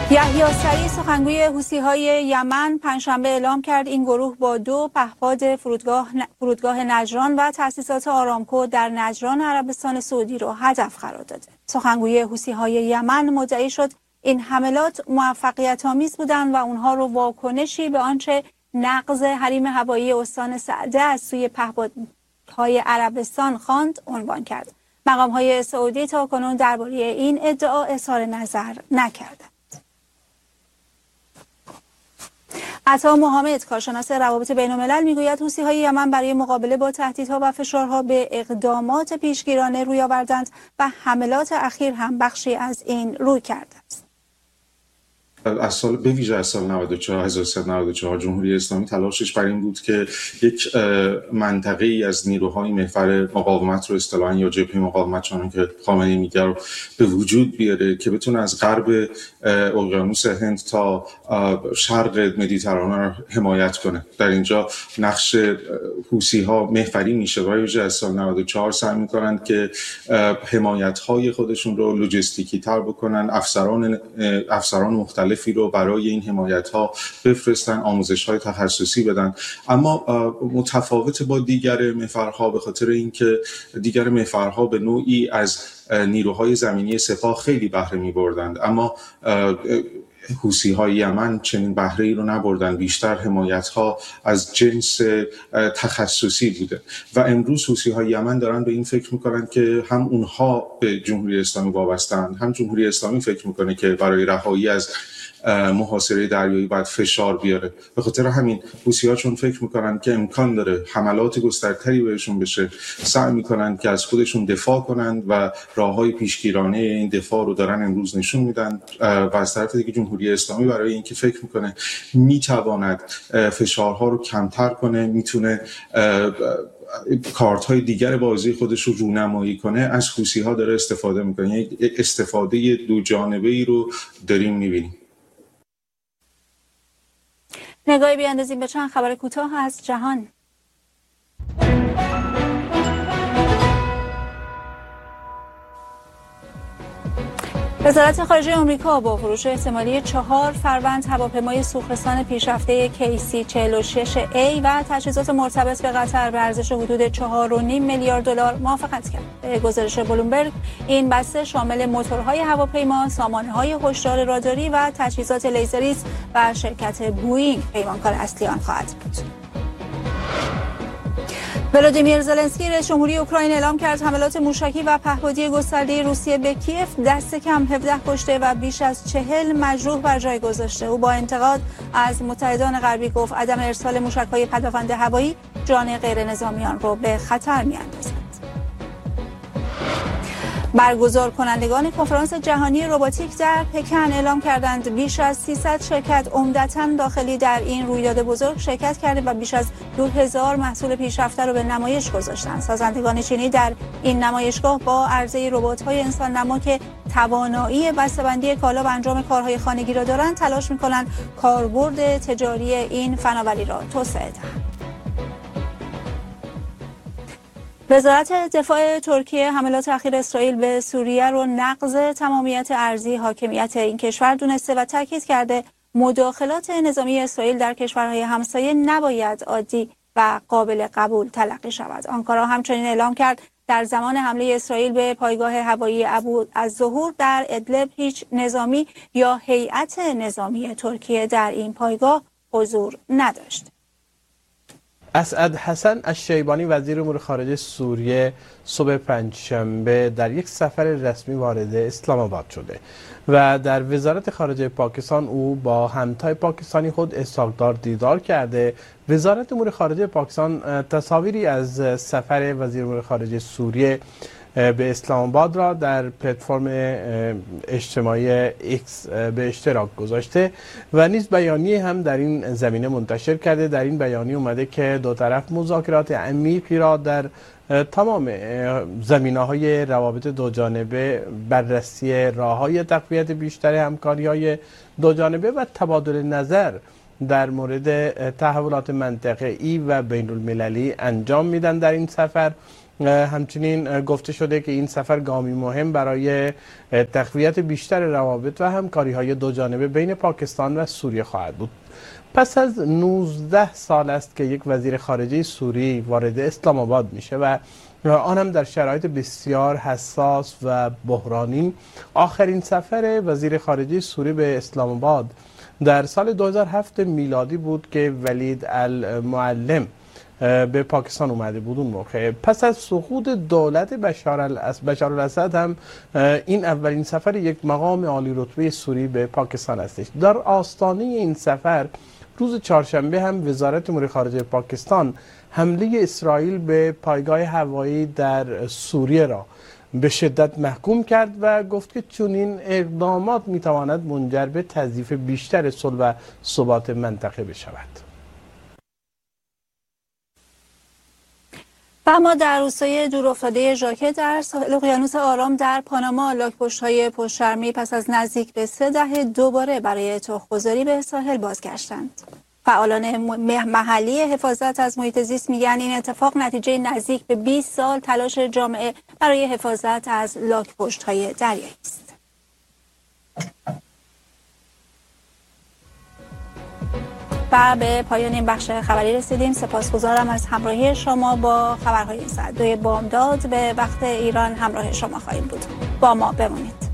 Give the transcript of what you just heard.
یحیی سریع سخنگوی حوثی‌های یمن پنجشنبه اعلام کرد این گروه با 2 پهپاد فرودگاه نجران و تأسیسات آرامکو در نجران عربستان سعودی را هدف قرار داده. سخنگوی حوثی‌های یمن مدعی شد این حملات موفقیت‌آمیز بودند و اونها رو واکنشی به آنچه نقض حریم هوایی استان سعده از سوی پهپادهای عربستان خواند عنوان کرد. مقام‌های سعودی تاکنون درباره این ادعا اظهار نظر نکردند. عطا محمد کارشناس روابط بین‌الملل میگوید حوثی‌های یمن برای مقابله با تهدیدها و فشارها به اقدامات پیشگیرانه روی آوردند و حملات اخیر هم بخشی از این روی کرده است. به ویژه از سال 1394 جمهوری اسلامی تلاشش بر این بود که یک منطقه ای از نیروهای محور مقاومت رو اصطلاحاً یا جبهه مقاومت چنان که خامنه‌ای میگه رو به وجود بیاره که بتونه از غرب اقیانوس هند تا شرق مدیترانه رو حمایت کنه. در اینجا نقش حوثی‌ها محوری میشه و ویژه از سال 94 سعی میکنند که حمایت‌های خودشون رو لوجستیکی تر بکنن، افسران مختلفی رو برای این حمایت‌ها بفرستن، آموزش‌های تخصصی بدن. اما متفاوت با دیگر محورها به خاطر اینکه دیگر محورها به نوعی از نیروهای زمینی سپاه خیلی بهره می‌بردند، اما حوثی‌های یمن چنین بهره‌ای رو نبردن، بیشتر حمایت‌ها از جنس تخصصی بوده و امروز حوثی‌های یمن دارن به این فکر می‌کنن که هم اونها به جمهوری اسلامی وابسته‌اند، هم جمهوری اسلامی فکر می‌کنه که برای رهایی از محاصره دریایی باید فشار بیاره. به خاطر همین حوثی‌ها چون فکر میکنن که امکان داره حملات گسترده‌تری بهشون بشه، سعی میکنن که از خودشون دفاع کنند و راههای پیشگیرانه این دفاع رو دارن امروز نشون میدن و از طرف دیگه جمهوری اسلامی برای اینکه فکر میکنه میتواند فشارها رو کمتر کنه، میتونه کارت‌های دیگر بازی خودش رو رونمایی کنه، از حوثی‌ها داره استفاده میکنه. یعنی استفاده دو جانبه‌ای رو داریم میبینیم. نگاهی بیاندازیم به چند خبر کوتاه از جهان. وزارت خارجه آمریکا با فروش احتمالی 4 فروند هواپیمای سوخترسان پیشرفته KC-46A و تجهیزات مرتبط به قطر به ارزش حدود 4.5 میلیارد دلار موافقت کرد. به گزارش بلومبرگ این بسته شامل موتورهای هواپیما، سامانه‌های هشدار راداری و تجهیزات لیزری است و شرکت بوئینگ پیمانکار اصلی آن خواهد بود. ولادیمیر زلنسکی رئیس جمهوری اوکراین اعلام کرد حملات موشکی و پهپادی گسترده روسیه به کیف دست کم 17 کشته و بیش از 40 مجروح بر جای گذاشته. او با انتقاد از متحدان غربی گفت عدم ارسال موشک‌های پدافند هوایی جان غیر نظامیان را به خطر می‌اندازد. برگزار کنندگان کنفرانس جهانی روباتیک در پکن اعلام کردند بیش از 300 شرکت عمدتاً داخلی در این رویداد بزرگ شرکت کرده و بیش از 2000 محصول پیشرفته را به نمایش گذاشتند. سازندگان چینی در این نمایشگاه با عرضه ربات‌های انسان نما که توانایی بسته‌بندی کالا و انجام کارهای خانگی را دارند تلاش می‌کنند کاربرد تجاری این فناوری را توسعه دهند. وزارت دفاع ترکیه حملات اخیر اسرائیل به سوریه را نقض تمامیت ارضی حاکمیت این کشور دونسته و تاکید کرده مداخلات نظامی اسرائیل در کشورهای همسایه نباید عادی و قابل قبول تلقی شود. آنکارا همچنین اعلام کرد در زمان حمله اسرائیل به پایگاه هوایی ابو الظهور در ادلب هیچ نظامی یا هیئت نظامی ترکیه در این پایگاه حضور نداشت. اسعد حسن الشیبانی وزیر امور خارجه سوریه صبح پنجشنبه در یک سفر رسمی وارد اسلام آباد شده و در وزارت خارجه پاکستان او با همتای پاکستانی خود اسحاق دیدار کرده. وزارت امور خارجه پاکستان تصاویری از سفر وزیر امور خارجه سوریه به اسلام آباد را در پلتفرم اجتماعی ایکس به اشتراک گذاشته و نیز بیانیه هم در این زمینه منتشر کرده. در این بیانیه اومده که دو طرف مذاکرات عمیقی را در تمام زمینه‌های روابط دو جانبه، بررسی راه‌های تقویت بیشتر همکاری‌های دو جانبه و تبادل نظر در مورد تحولات منطقه‌ای و بین‌المللی انجام میدن. در این سفر همچنین گفته شده که این سفر گامی مهم برای تقویت بیشتر روابط و همکاری‌های دوجانبه بین پاکستان و سوریه خواهد بود. پس از 19 سال است که یک وزیر خارجه سوری وارد اسلام آباد میشه و آن هم در شرایط بسیار حساس و بحرانی. آخرین سفر وزیر خارجه سوری به اسلام آباد در سال 2007 میلادی بود که ولید المعلم به پاکستان اومده بود اون موقع. پس از سقوط دولت بشار الاسد هم این اولین سفر یک مقام عالی رتبه سوری به پاکستان هستش. در آستانه این سفر روز چهارشنبه هم وزارت امور خارجه پاکستان حمله اسرائیل به پایگاه هوایی در سوریه را به شدت محکوم کرد و گفت که چنین اقدامات میتواند منجر به تضعیف بیشتر صلح و ثبات منطقه بشود. و اما در روستای دورافتاده ژاکه در ساحل اقیانوس آرام در پاناما، لاک‌پشت‌های پشت‌شرمی پس از نزدیک به 3 دهه دوباره برای تخم‌گذاری به ساحل بازگشتند. فعالان محلی حفاظت از محیط زیست میگن این اتفاق نتیجه نزدیک به 20 سال تلاش جامعه برای حفاظت از لاک‌پشت‌های دریایی است. و به پایان این بخش خبری رسیدیم. سپاسگزارم از همراهی شما با خبرهای این ساعت. 2 بامداد به وقت ایران همراه شما خواهیم بود. با ما بمانید.